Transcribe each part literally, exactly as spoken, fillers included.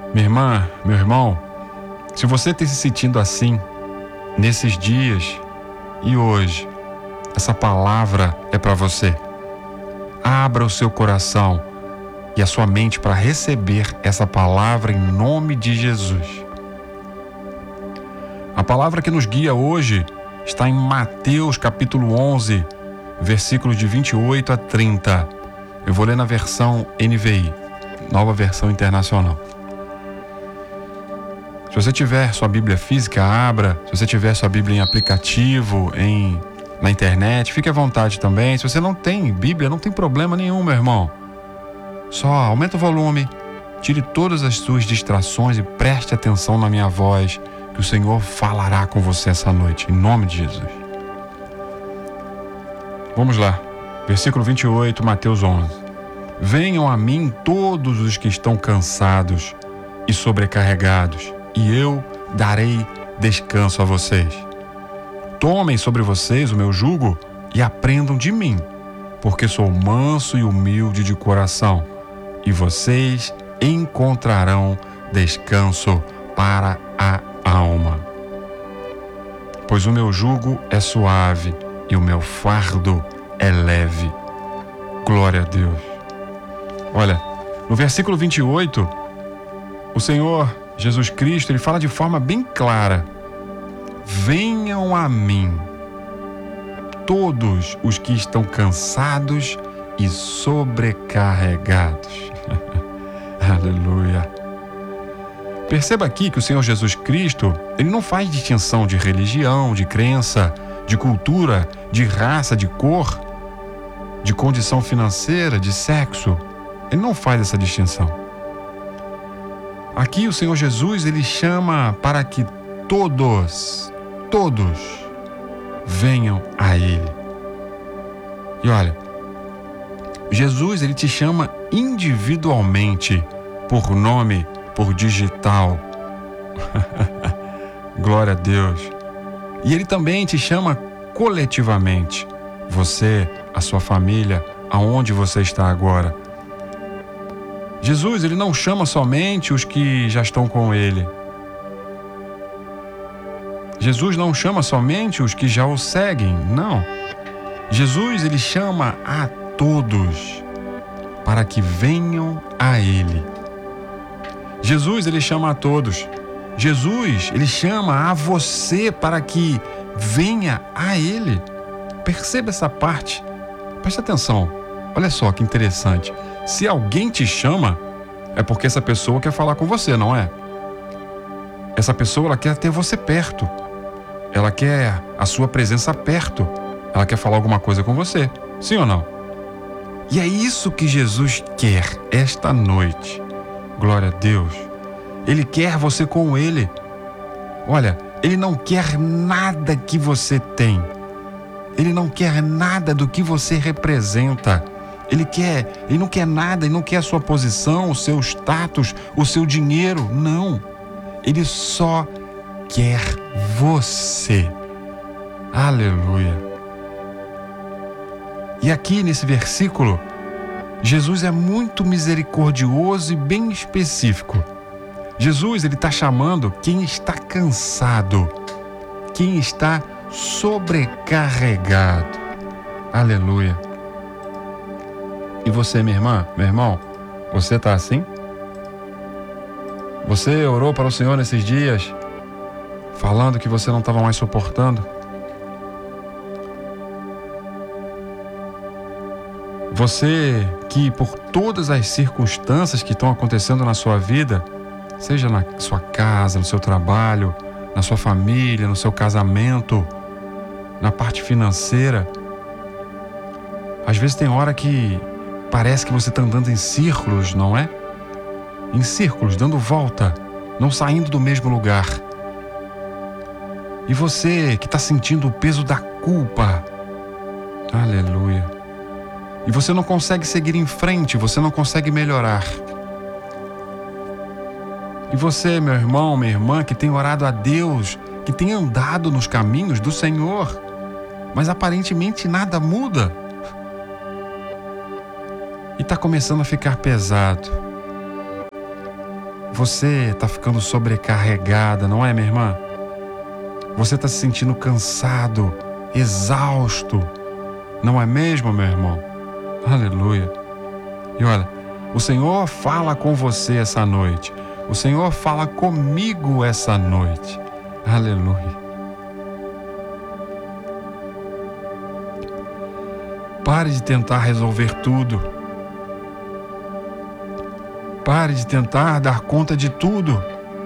Minha irmã, meu irmão, se você tem se sentindo assim, nesses dias e hoje, essa palavra é para você. Abra o seu coração e a sua mente para receber essa palavra em nome de Jesus. A palavra que nos guia hoje está em Mateus capítulo onze, versículos de vinte e oito a trinta. Eu vou ler na versão N V I, Nova Versão Internacional. Se você tiver sua Bíblia física, abra. Se você tiver sua Bíblia em aplicativo, em, na internet, fique à vontade também. Se você não tem Bíblia, não tem problema nenhum, meu irmão. Só aumenta o volume, tire todas as suas distrações e preste atenção na minha voz, que o Senhor falará com você essa noite, em nome de Jesus. Vamos lá, versículo vinte e oito, Mateus onze. Venham a mim todos os que estão cansados e sobrecarregados, e eu darei descanso a vocês. Tomem sobre vocês o meu jugo e aprendam de mim, porque sou manso e humilde de coração, e vocês encontrarão descanso para a alma. Pois o meu jugo é suave e o meu fardo é leve. Glória a Deus. Olha, no versículo vinte e oito, o Senhor Jesus Cristo, ele fala de forma bem clara: venham a mim todos os que estão cansados e sobrecarregados. Aleluia. Perceba aqui que o Senhor Jesus Cristo, ele não faz distinção de religião, de crença, de cultura, de raça, de cor, de condição financeira, de sexo. Ele não faz essa distinção. Aqui o Senhor Jesus, ele chama para que todos, todos venham a Ele. E olha, Jesus, ele te chama individualmente, por nome, por digital. Glória a Deus. E ele também te chama coletivamente. Você, a sua família, aonde você está agora. Jesus, ele não chama somente os que já estão com ele. Jesus não chama somente os que já o seguem, não. Jesus, ele chama a todos para que venham a ele. Jesus, ele chama a todos. Jesus, ele chama a você para que venha a ele. Perceba essa parte. Preste atenção. Olha só que interessante. Se alguém te chama, é porque essa pessoa quer falar com você, não é? Essa pessoa, ela quer ter você perto. Ela quer a sua presença perto. Ela quer falar alguma coisa com você. Sim ou não? E é isso que Jesus quer esta noite. Glória a Deus. Ele quer você com ele. Olha, ele não quer nada que você tem. Ele não quer nada do que você representa. Ele quer, ele não quer nada, ele não quer a sua posição, o seu status, o seu dinheiro. Não. Ele só quer você. Aleluia. E aqui nesse versículo, Jesus é muito misericordioso e bem específico. Jesus, ele está chamando quem está cansado, quem está sobrecarregado. Aleluia. E você, minha irmã, meu irmão, você está assim? Você orou para o Senhor nesses dias, falando que você não estava mais suportando? Você que por todas as circunstâncias que estão acontecendo na sua vida, seja na sua casa, no seu trabalho, na sua família, no seu casamento, na parte financeira, às vezes tem hora que parece que você está andando em círculos, não é? Em círculos, dando volta, não saindo do mesmo lugar. E você que está sentindo o peso da culpa, aleluia. E você não consegue seguir em frente, você não consegue melhorar. E você, meu irmão, minha irmã, que tem orado a Deus, que tem andado nos caminhos do Senhor, mas aparentemente nada muda. E está começando a ficar pesado. você está ficando sobrecarregada, não é, minha irmã? Você está se sentindo cansado, exausto, não é mesmo, meu irmão? Aleluia. E olha, o Senhor fala com você essa noite. O Senhor fala comigo essa noite. Aleluia. Pare de tentar resolver tudo. Pare de tentar dar conta de tudo.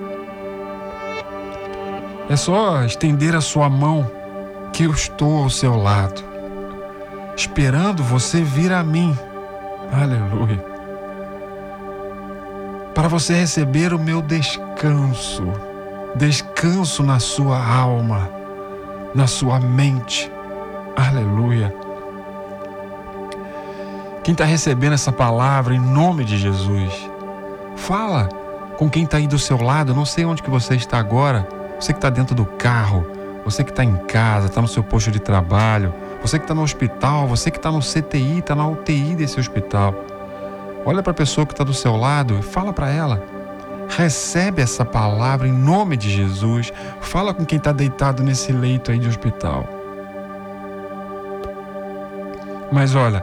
É só estender a sua mão, que eu estou ao seu lado, esperando você vir a mim. Aleluia. Para você receber o meu descanso. Descanso na sua alma, na sua mente. Aleluia. Quem está recebendo essa palavra em nome de Jesus, fala com quem está aí do seu lado. Não sei onde que você está agora. Você que está dentro do carro, você que está em casa, está no seu posto de trabalho, você que está no hospital, você que está no C T I, está na U T I desse hospital. Olha para a pessoa que está do seu lado e fala para ela. Recebe essa palavra em nome de Jesus. Fala com quem está deitado nesse leito aí de hospital. Mas olha,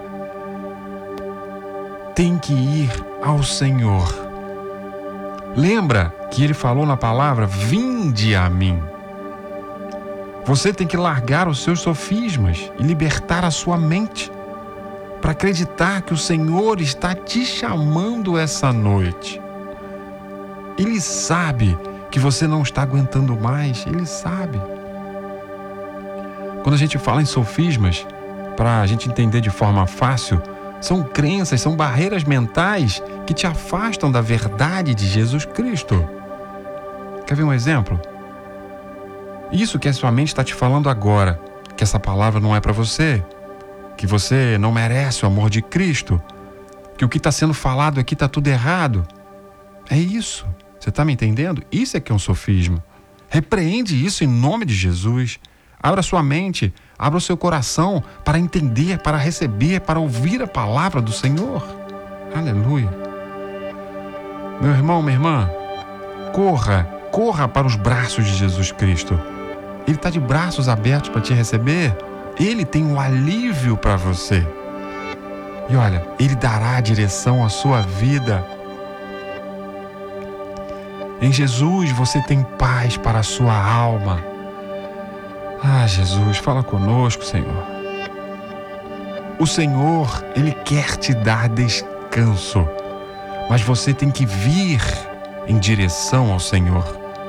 tem que ir ao Senhor. Lembra que Ele falou na palavra, vinde a mim. Você tem que largar os seus sofismas e libertar a sua mente para acreditar que o Senhor está te chamando essa noite. Ele sabe que você não está aguentando mais, Ele sabe. Quando a gente fala em sofismas, para a gente entender de forma fácil, são crenças, são barreiras mentais que te afastam da verdade de Jesus Cristo. Quer ver um exemplo? Isso que a sua mente está te falando agora, que essa palavra não é para você, que você não merece o amor de Cristo, que o que está sendo falado aqui está tudo errado. É isso. Você está me entendendo? Isso é que é um sofisma. Repreende isso em nome de Jesus. Abra sua mente, abra o seu coração para entender, para receber, para ouvir a palavra do Senhor. Aleluia. Meu irmão, minha irmã, corra, corra para os braços de Jesus Cristo. Ele está de braços abertos para te receber. Ele tem um alívio para você. E olha, Ele dará a direção à sua vida. Em Jesus você tem paz para a sua alma. Ah, Jesus, fala conosco, Senhor. O Senhor, Ele quer te dar descanso, mas você tem que vir em direção ao Senhor.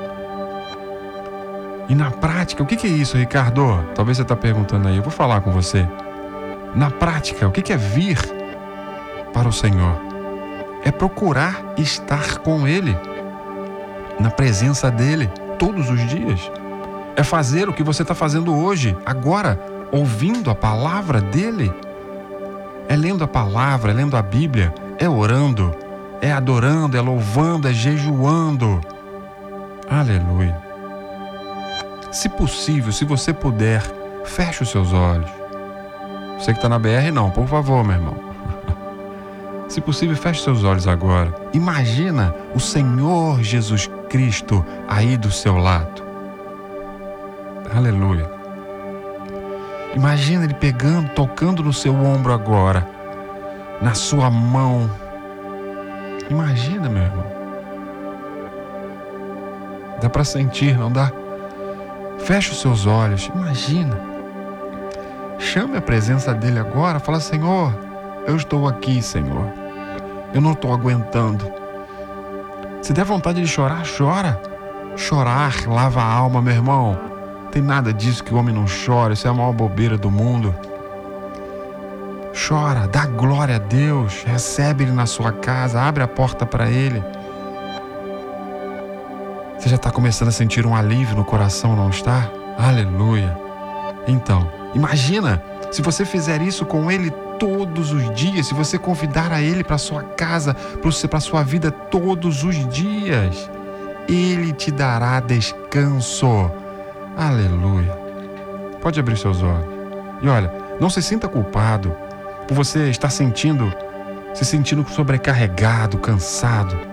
E na prática, o que é isso, Ricardo? Talvez você está perguntando aí, eu vou falar com você. Na prática, o que é vir para o Senhor? É procurar estar com Ele, na presença dEle, todos os dias. É fazer o que você está fazendo hoje, agora, ouvindo a palavra dEle. É lendo a palavra, é lendo a Bíblia, é orando, é adorando, é louvando, é jejuando. Aleluia. Se possível, se você puder, feche os seus olhos. Você que está na B R, não, por favor, meu irmão. Se possível, feche seus olhos agora. Imagina o Senhor Jesus Cristo aí do seu lado. Aleluia. Imagina Ele pegando, tocando no seu ombro agora, na sua mão. Imagina, meu irmão. Dá para sentir, não dá? Feche os seus olhos, imagina. Chame a presença dEle agora, fala, Senhor, eu estou aqui, Senhor. Eu não estou aguentando. Se der vontade de chorar, chora. Chorar lava a alma, meu irmão. Não tem nada disso que o homem não chora, isso é a maior bobeira do mundo. Chora, dá glória a Deus, recebe Ele na sua casa, abre a porta para Ele. Você já está começando a sentir um alívio no coração, não está? Aleluia. Então, imagina, se você fizer isso com Ele todos os dias, se você convidar a Ele para sua casa, para a sua vida todos os dias, Ele te dará descanso. Aleluia. Pode abrir seus olhos. E olha, não se sinta culpado por você estar sentindo, se sentindo sobrecarregado, cansado.